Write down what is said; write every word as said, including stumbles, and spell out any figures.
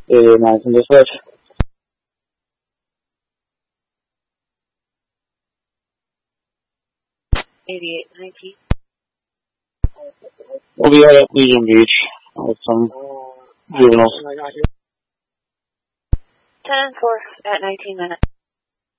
eighty-eight nineteen dispatch. eighty-eight nineteen. We'll be at Legion Beach with some juveniles. ten four at nineteen minutes.